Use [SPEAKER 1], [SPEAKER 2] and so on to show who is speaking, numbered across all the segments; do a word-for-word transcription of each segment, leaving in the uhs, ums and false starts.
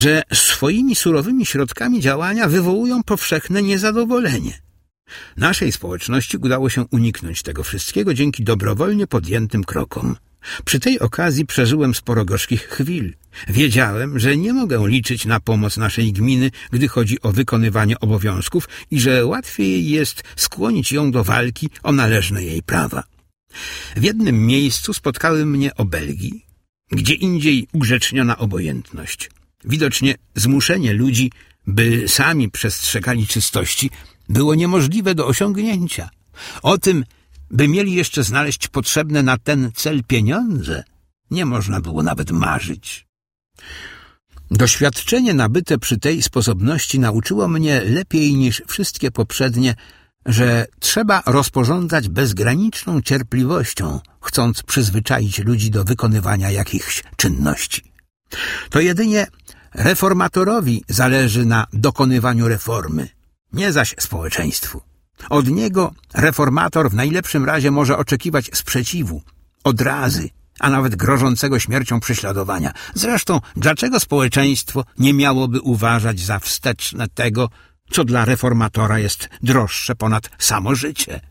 [SPEAKER 1] że swoimi surowymi środkami działania wywołują powszechne niezadowolenie. Naszej społeczności udało się uniknąć tego wszystkiego dzięki dobrowolnie podjętym krokom. Przy tej okazji przeżyłem sporo gorzkich chwil. Wiedziałem, że nie mogę liczyć na pomoc naszej gminy, gdy chodzi o wykonywanie obowiązków i że łatwiej jest skłonić ją do walki o należne jej prawa. W jednym miejscu spotkały mnie obelgi, gdzie indziej ugrzeczniona obojętność. Widocznie zmuszenie ludzi, by sami przestrzegali czystości, było niemożliwe do osiągnięcia. O tym, by mieli jeszcze znaleźć potrzebne na ten cel pieniądze, nie można było nawet marzyć. Doświadczenie nabyte przy tej sposobności nauczyło mnie lepiej niż wszystkie poprzednie, że trzeba rozporządzać bezgraniczną cierpliwością, chcąc przyzwyczaić ludzi do wykonywania jakichś czynności. To jedynie reformatorowi zależy na dokonywaniu reformy, nie zaś społeczeństwu. Od niego reformator w najlepszym razie może oczekiwać sprzeciwu, odrazy, a nawet grożącego śmiercią prześladowania. Zresztą, dlaczego społeczeństwo nie miałoby uważać za wsteczne tego, co dla reformatora jest droższe ponad samo życie?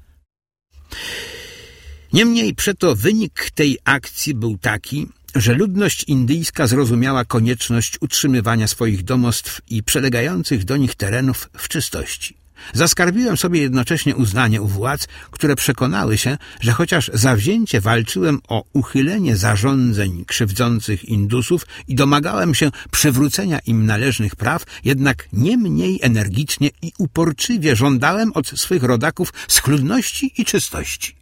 [SPEAKER 1] Niemniej przeto wynik tej akcji był taki, że ludność indyjska zrozumiała konieczność utrzymywania swoich domostw i przylegających do nich terenów w czystości. Zaskarbiłem sobie jednocześnie uznanie u władz, które przekonały się, że chociaż zawzięcie walczyłem o uchylenie zarządzeń krzywdzących Indusów i domagałem się przywrócenia im należnych praw, jednak nie mniej energicznie i uporczywie żądałem od swych rodaków schludności i czystości.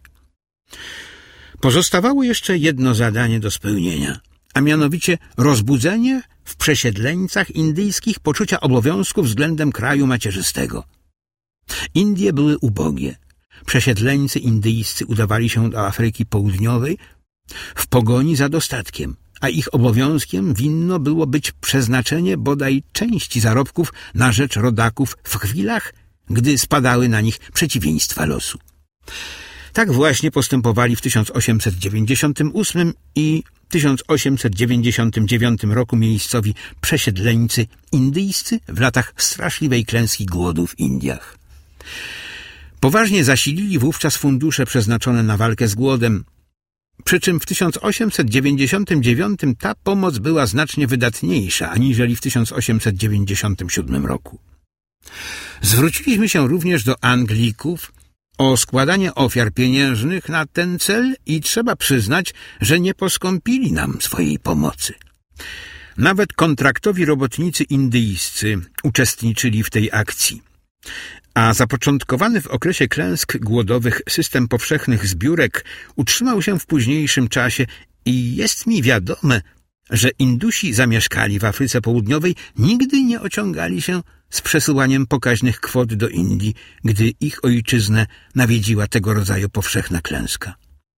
[SPEAKER 1] Pozostawało jeszcze jedno zadanie do spełnienia, a mianowicie rozbudzenie w przesiedleńcach indyjskich poczucia obowiązku względem kraju macierzystego. Indie były ubogie. Przesiedleńcy indyjscy udawali się do Afryki Południowej w pogoni za dostatkiem, a ich obowiązkiem winno było być przeznaczenie bodaj części zarobków na rzecz rodaków w chwilach, gdy spadały na nich przeciwieństwa losu. Tak właśnie postępowali w tysiąc osiemset dziewięćdziesiątym ósmym i tysiąc osiemset dziewięćdziesiątym dziewiątym roku miejscowi przesiedleńcy indyjscy w latach straszliwej klęski głodu w Indiach. Poważnie zasilili wówczas fundusze przeznaczone na walkę z głodem, przy czym w tysiąc osiemset dziewięćdziesiątym dziewiątym ta pomoc była znacznie wydatniejsza aniżeli w tysiąc osiemset dziewięćdziesiątym siódmym roku. Zwróciliśmy się również do Anglików o składanie ofiar pieniężnych na ten cel i trzeba przyznać, że nie poskąpili nam swojej pomocy. Nawet kontraktowi robotnicy indyjscy uczestniczyli w tej akcji. A zapoczątkowany w okresie klęsk głodowych system powszechnych zbiórek utrzymał się w późniejszym czasie i jest mi wiadome, że Indusi zamieszkali w Afryce Południowej nigdy nie ociągali się z przesyłaniem pokaźnych kwot do Indii, gdy ich ojczyznę nawiedziła tego rodzaju powszechna klęska.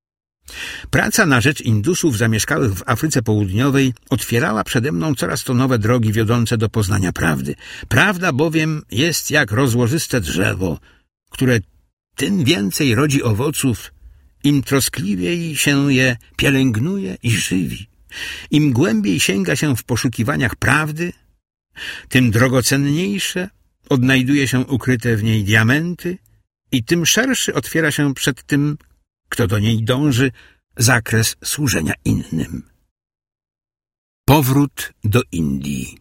[SPEAKER 1] Praca na rzecz Indusów zamieszkałych w Afryce Południowej otwierała przede mną coraz to nowe drogi wiodące do poznania prawdy. Prawda bowiem jest jak rozłożyste drzewo, które tym więcej rodzi owoców, im troskliwiej się je pielęgnuje i żywi. Im głębiej sięga się w poszukiwaniach prawdy, tym drogocenniejsze odnajduje się ukryte w niej diamenty i tym szerszy otwiera się przed tym, kto do niej dąży, zakres służenia innym. Powrót do Indii.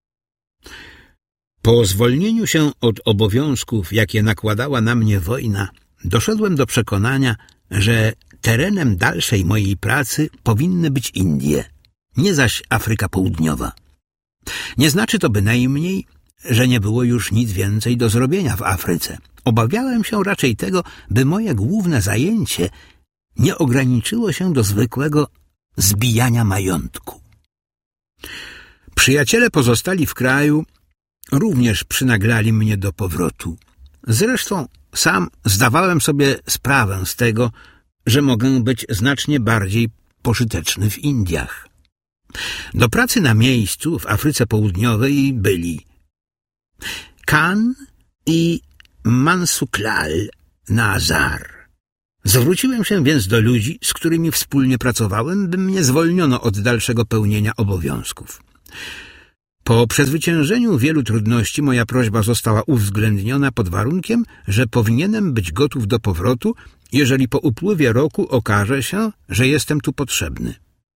[SPEAKER 1] Po zwolnieniu się od obowiązków, jakie nakładała na mnie wojna, doszedłem do przekonania, że terenem dalszej mojej pracy powinny być Indie, nie zaś Afryka Południowa. Nie znaczy to bynajmniej, że nie było już nic więcej do zrobienia w Afryce. Obawiałem się raczej tego, by moje główne zajęcie nie ograniczyło się do zwykłego zbijania majątku. Przyjaciele pozostali w kraju również przynaglali mnie do powrotu. Zresztą sam zdawałem sobie sprawę z tego, że mogę być znacznie bardziej pożyteczny w Indiach. Do pracy na miejscu w Afryce Południowej byli Khan i Mansuklal Nazar. Zwróciłem się więc do ludzi, z którymi wspólnie pracowałem, by mnie zwolniono od dalszego pełnienia obowiązków. Po przezwyciężeniu wielu trudności moja prośba została uwzględniona pod warunkiem, że powinienem być gotów do powrotu, jeżeli po upływie roku okaże się, że jestem tu potrzebny.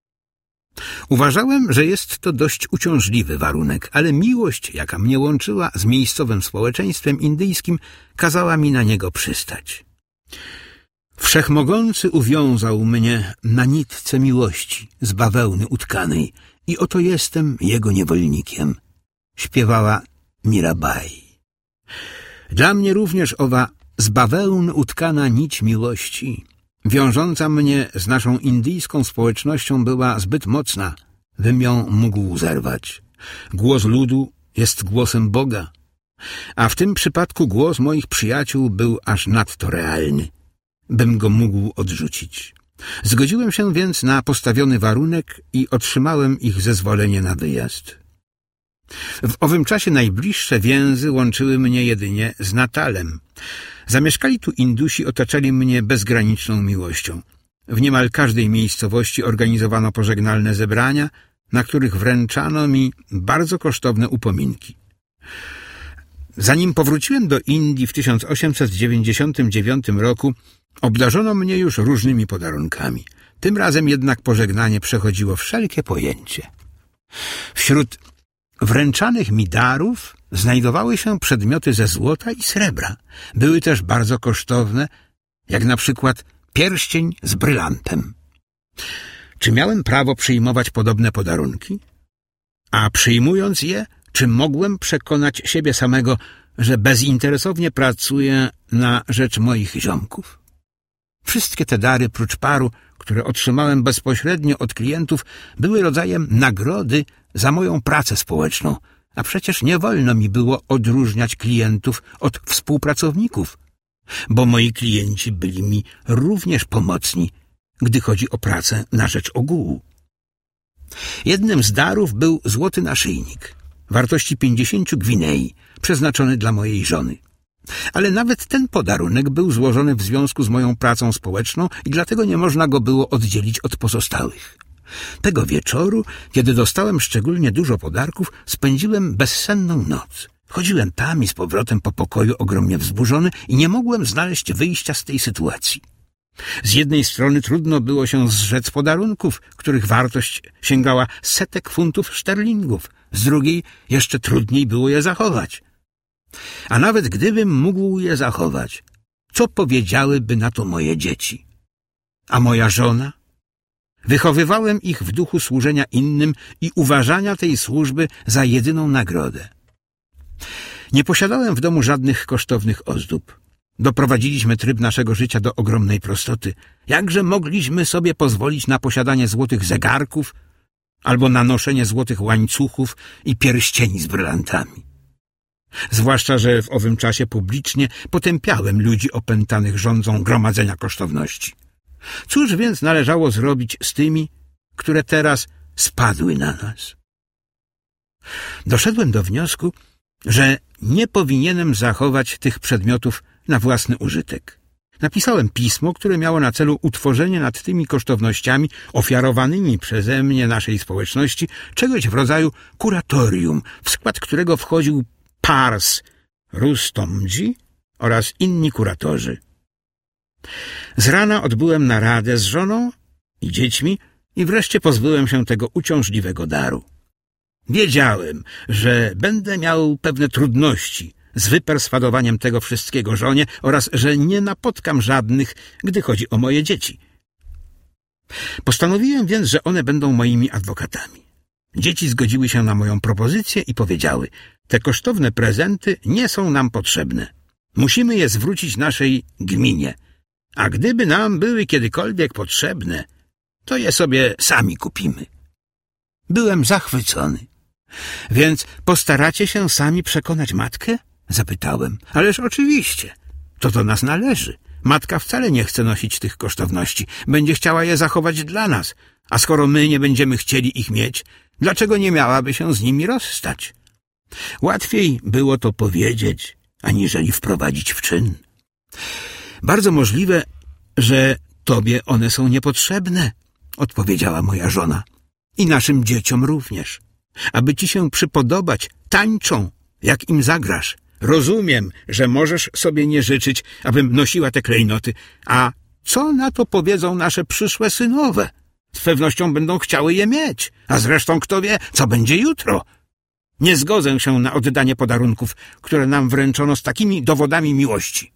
[SPEAKER 1] Uważałem, że jest to dość uciążliwy warunek, ale miłość, jaka mnie łączyła z miejscowym społeczeństwem indyjskim, kazała mi na niego przystać. Wszechmogący uwiązał mnie na nitce miłości z bawełny utkanej i oto jestem jego niewolnikiem, śpiewała Mirabai. Dla mnie również owa z bawełny utkana nić miłości, wiążąca mnie z naszą indyjską społecznością, była zbyt mocna, bym ją mógł zerwać. Głos ludu jest głosem Boga, a w tym przypadku głos moich przyjaciół był aż nadto realny, bym go mógł odrzucić. Zgodziłem się więc na postawiony warunek i otrzymałem ich zezwolenie na wyjazd. W owym czasie najbliższe więzy łączyły mnie jedynie z Natalem. Zamieszkali tu Indusi, otaczali mnie bezgraniczną miłością. W niemal każdej miejscowości organizowano pożegnalne zebrania, na których wręczano mi bardzo kosztowne upominki. Zanim powróciłem do Indii w tysiąc osiemset dziewięćdziesiątym dziewiątym roku, obdarzono mnie już różnymi podarunkami. Tym razem jednak pożegnanie przechodziło wszelkie pojęcie. Wśród wręczanych mi darów znajdowały się przedmioty ze złota i srebra. Były też bardzo kosztowne, jak na przykład pierścień z brylantem. Czy miałem prawo przyjmować podobne podarunki? A przyjmując je, czy mogłem przekonać siebie samego, że bezinteresownie pracuję na rzecz moich ziomków? Wszystkie te dary, prócz paru, które otrzymałem bezpośrednio od klientów, były rodzajem nagrody za moją pracę społeczną, a przecież nie wolno mi było odróżniać klientów od współpracowników, bo moi klienci byli mi również pomocni, gdy chodzi o pracę na rzecz ogółu. Jednym z darów był złoty naszyjnik, wartości pięćdziesięciu gwinei, przeznaczony dla mojej żony. Ale nawet ten podarunek był złożony w związku z moją pracą społeczną i dlatego nie można go było oddzielić od pozostałych. Tego wieczoru, kiedy dostałem szczególnie dużo podarków, spędziłem bezsenną noc. Chodziłem tam i z powrotem po pokoju ogromnie wzburzony i nie mogłem znaleźć wyjścia z tej sytuacji. Z jednej strony trudno było się zrzec podarunków, których wartość sięgała setek funtów szterlingów, z drugiej jeszcze trudniej było je zachować. A nawet gdybym mógł je zachować, co powiedziałyby na to moje dzieci? A moja żona? Wychowywałem ich w duchu służenia innym i uważania tej służby za jedyną nagrodę. Nie posiadałem w domu żadnych kosztownych ozdób. Doprowadziliśmy tryb naszego życia do ogromnej prostoty. Jakże mogliśmy sobie pozwolić na posiadanie złotych zegarków albo na noszenie złotych łańcuchów i pierścieni z brylantami? Zwłaszcza, że w owym czasie publicznie potępiałem ludzi opętanych żądzą gromadzenia kosztowności. Cóż więc należało zrobić z tymi, które teraz spadły na nas? Doszedłem do wniosku, że nie powinienem zachować tych przedmiotów na własny użytek. Napisałem pismo, które miało na celu utworzenie nad tymi kosztownościami ofiarowanymi przeze mnie naszej społeczności czegoś w rodzaju kuratorium, w skład którego wchodził Pars Rustomdzi oraz inni kuratorzy. Z rana odbyłem naradę z żoną i dziećmi i wreszcie pozbyłem się tego uciążliwego daru. Wiedziałem, że będę miał pewne trudności z wyperswadowaniem tego wszystkiego żonie oraz że nie napotkam żadnych, gdy chodzi o moje dzieci. Postanowiłem więc, że one będą moimi adwokatami. Dzieci zgodziły się na moją propozycję i powiedziały: te kosztowne prezenty nie są nam potrzebne. Musimy je zwrócić naszej gminie. A gdyby nam były kiedykolwiek potrzebne, to je sobie sami kupimy. Byłem zachwycony. Więc postaracie się sami przekonać matkę? Zapytałem. Ależ oczywiście. To do nas należy. Matka wcale nie chce nosić tych kosztowności. Będzie chciała je zachować dla nas. A skoro my nie będziemy chcieli ich mieć, dlaczego nie miałaby się z nimi rozstać? Łatwiej było to powiedzieć, aniżeli wprowadzić w czyn. Bardzo możliwe, że tobie one są niepotrzebne, odpowiedziała moja żona. I naszym dzieciom również. Aby ci się przypodobać, tańczą, jak im zagrasz. Rozumiem, że możesz sobie nie życzyć, abym nosiła te klejnoty, a co na to powiedzą nasze przyszłe synowe? Z pewnością będą chciały je mieć, a zresztą kto wie, co będzie jutro. Nie zgodzę się na oddanie podarunków, które nam wręczono z takimi dowodami miłości.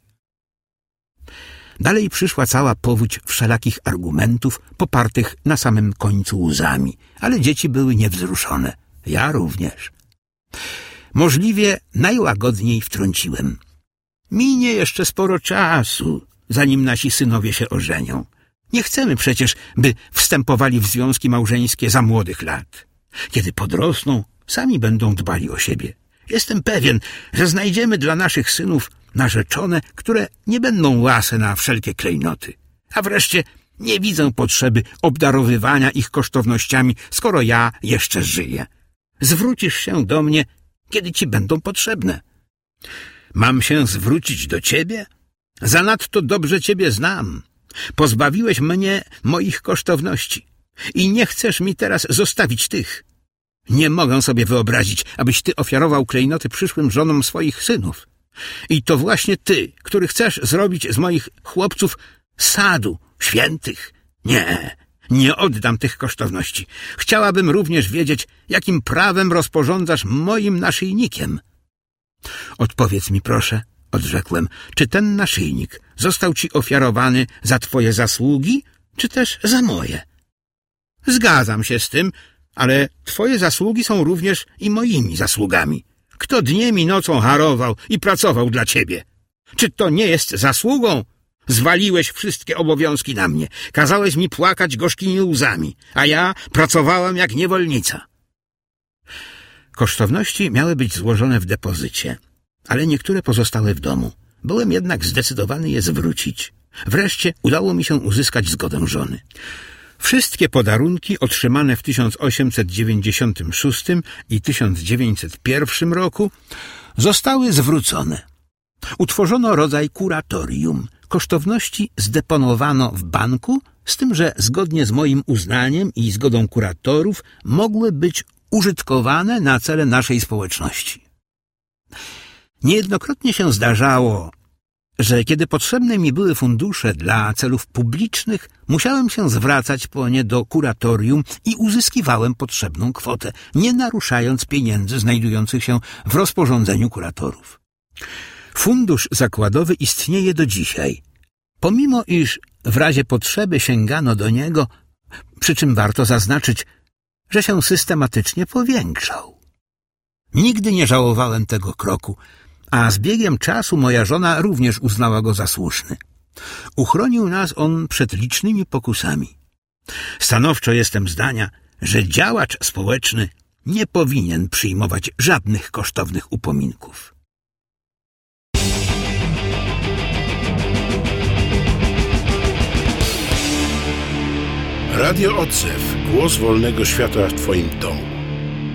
[SPEAKER 1] Dalej przyszła cała powódź wszelakich argumentów, popartych na samym końcu łzami, ale dzieci były niewzruszone. Ja również. Możliwie najłagodniej wtrąciłem. Minie jeszcze sporo czasu, zanim nasi synowie się ożenią. Nie chcemy przecież, by wstępowali w związki małżeńskie za młodych lat. Kiedy podrosną, sami będą dbali o siebie. Jestem pewien, że znajdziemy dla naszych synów narzeczone, które nie będą łase na wszelkie klejnoty. A wreszcie nie widzę potrzeby obdarowywania ich kosztownościami, skoro ja jeszcze żyję. Zwrócisz się do mnie, kiedy ci będą potrzebne. Mam się zwrócić do ciebie? Zanadto dobrze ciebie znam. Pozbawiłeś mnie moich kosztowności i nie chcesz mi teraz zostawić tych. Nie mogę sobie wyobrazić, abyś ty ofiarował klejnoty przyszłym żonom swoich synów. I to właśnie ty, który chcesz zrobić z moich chłopców sadu świętych. Nie, nie oddam tych kosztowności. Chciałabym również wiedzieć, jakim prawem rozporządzasz moim naszyjnikiem. Odpowiedz mi, proszę, odrzekłem, czy ten naszyjnik został ci ofiarowany za twoje zasługi, czy też za moje? Zgadzam się z tym, ale twoje zasługi są również i moimi zasługami. Kto dniem i nocą harował i pracował dla ciebie? Czy to nie jest zasługą? Zwaliłeś wszystkie obowiązki na mnie. Kazałeś mi płakać gorzkimi łzami, a ja pracowałam jak niewolnica. Kosztowności miały być złożone w depozycie, ale niektóre pozostały w domu. Byłem jednak zdecydowany je zwrócić. Wreszcie udało mi się uzyskać zgodę żony. Wszystkie podarunki otrzymane w tysiąc osiemset dziewięćdziesiątym szóstym i tysiąc dziewięćset pierwszym roku zostały zwrócone. Utworzono rodzaj kuratorium. Kosztowności zdeponowano w banku, z tym, że zgodnie z moim uznaniem i zgodą kuratorów mogły być użytkowane na cele naszej społeczności. Niejednokrotnie się zdarzało, że kiedy potrzebne mi były fundusze dla celów publicznych, musiałem się zwracać po nie do kuratorium i uzyskiwałem potrzebną kwotę, nie naruszając pieniędzy znajdujących się w rozporządzeniu kuratorów. Fundusz zakładowy istnieje do dzisiaj, pomimo iż w razie potrzeby sięgano do niego, przy czym warto zaznaczyć, że się systematycznie powiększał. Nigdy nie żałowałem tego kroku, a z biegiem czasu moja żona również uznała go za słuszny. Uchronił nas on przed licznymi pokusami. Stanowczo jestem zdania, że działacz społeczny nie powinien przyjmować żadnych kosztownych upominków.
[SPEAKER 2] Radio Odzew. Głos wolnego świata w twoim domu.